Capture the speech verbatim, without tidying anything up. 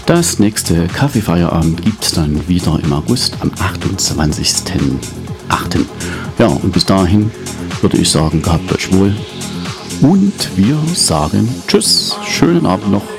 Das nächste Kaffeefeierabend gibt es dann wieder im August am achtundzwanzigsten achten Ja, und bis dahin würde ich sagen, gehabt euch wohl. Und wir sagen Tschüss, schönen Abend noch.